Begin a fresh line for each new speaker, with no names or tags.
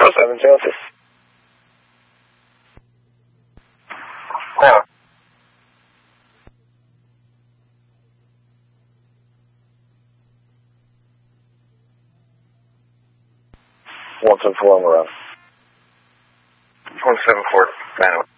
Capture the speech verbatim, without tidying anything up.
oh seven zero two. Yeah. One seven four, we're on. One seven four, nine.